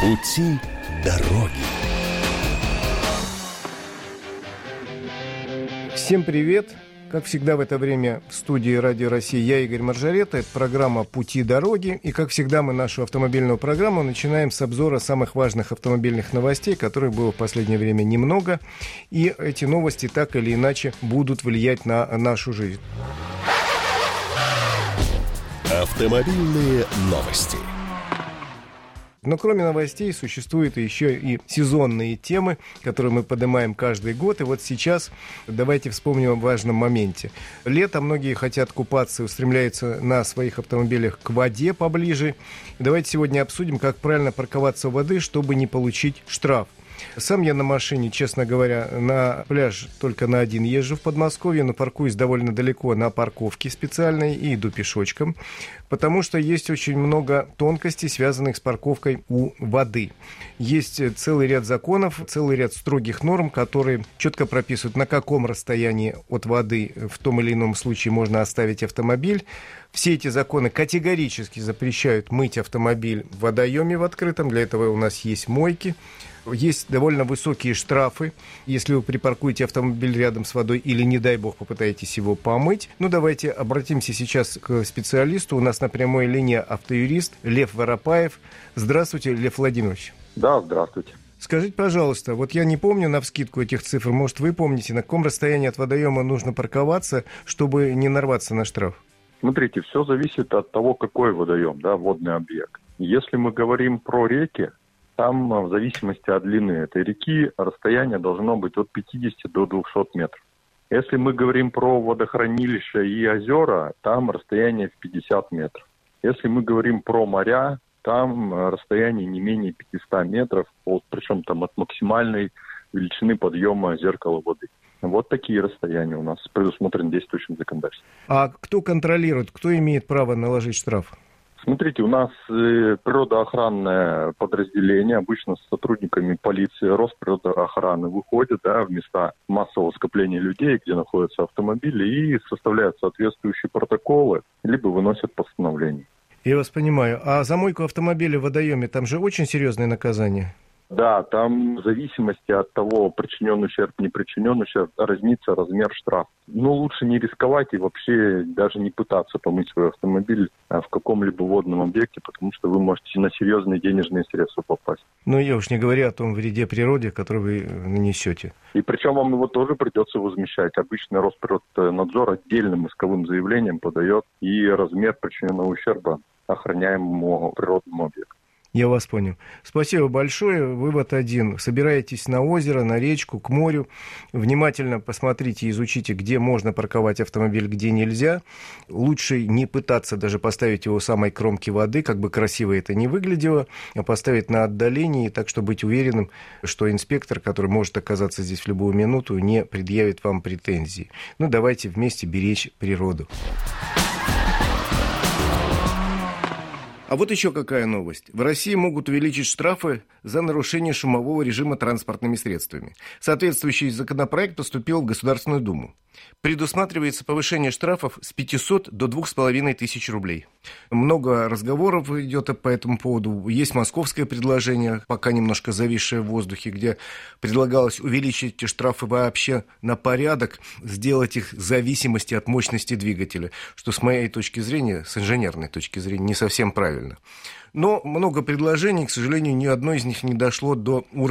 Пути дороги. Всем привет! Как всегда в это время в студии Радио России я, Игорь Маржарета. Это программа «Пути дороги». И, как всегда, мы нашу автомобильную программу начинаем с обзора самых важных автомобильных новостей, которых было в последнее время немного. И эти новости так или иначе будут влиять на нашу жизнь. Автомобильные новости. Но кроме новостей существуют еще и сезонные темы, которые мы поднимаем каждый год. И вот сейчас давайте вспомним о важном моменте. Лето, многие хотят купаться и устремляются на своих автомобилях к воде поближе. И давайте сегодня обсудим, как правильно парковаться у воды, чтобы не получить штраф. Сам я на машине, честно говоря, на пляж только на один езжу в Подмосковье, но паркуюсь довольно далеко на парковке специальной и иду пешочком, потому что есть очень много тонкостей, связанных с парковкой у воды. Есть целый ряд законов, целый ряд строгих норм, которые четко прописывают, на каком расстоянии от воды в том или ином случае можно оставить автомобиль. Все эти законы категорически запрещают мыть автомобиль в водоеме в открытом. Для этого у нас есть мойки. Есть довольно высокие штрафы, если вы припаркуете автомобиль рядом с водой или, не дай бог, попытаетесь его помыть. Ну, давайте обратимся сейчас к специалисту. У нас на прямой линии автоюрист Лев Воропаев. Здравствуйте, Лев Владимирович. Да, здравствуйте. Скажите, пожалуйста, вот я не помню навскидку этих цифр, может, вы помните, на каком расстоянии от водоема нужно парковаться, чтобы не нарваться на штраф? Смотрите, все зависит от того, какой водоем, да, водный объект. Если мы говорим про реки, там в зависимости от длины этой реки расстояние должно быть от 50 до 200 метров. Если мы говорим про водохранилища и озера, там расстояние в 50 метров. Если мы говорим про моря, там расстояние не менее 500 метров, причем там от максимальной величины подъема зеркала воды. Вот такие расстояния у нас предусмотрены действующим законодательством. А кто контролирует, кто имеет право наложить штраф? Смотрите, у нас природоохранное подразделение, обычно с сотрудниками полиции, Росприродоохраны выходят в места массового скопления людей, где находятся автомобили, и составляют соответствующие протоколы, либо выносят постановление. Я вас понимаю. А за мойку автомобиля в водоеме там же очень серьезные наказания? Да, там в зависимости от того, причинен ущерб, не причинен ущерб, разнится размер штрафа. Но лучше не рисковать и вообще даже не пытаться помыть свой автомобиль в каком-либо водном объекте, потому что вы можете на серьезные денежные средства попасть. Ну, я уж не говорю о том вреде природе, который вы нанесете. И причем вам его тоже придется возмещать. Обычно Росприроднадзор отдельным исковым заявлением подает и размер причиненного ущерба охраняемому природному объекту. Я вас понял. Спасибо большое. Вывод один. Собираетесь на озеро, на речку, к морю. Внимательно посмотрите, изучите, где можно парковать автомобиль, где нельзя. Лучше не пытаться даже поставить его у самой кромки воды, как бы красиво это ни выглядело, а поставить на отдалении, так что быть уверенным, что инспектор, который может оказаться здесь в любую минуту, не предъявит вам претензий. Ну, давайте вместе беречь природу. А вот еще какая новость. В России могут увеличить штрафы за нарушение шумового режима транспортными средствами. Соответствующий законопроект поступил в Государственную Думу. Предусматривается повышение штрафов с 500 до 2500 рублей. Много разговоров идет по этому поводу. Есть московское предложение, пока немножко зависшее в воздухе, где предлагалось увеличить эти штрафы вообще на порядок, сделать их в зависимости от мощности двигателя, что с моей точки зрения, с инженерной точки зрения, не совсем правильно. Но много предложений, к сожалению, ни одно из них не дошло до уровня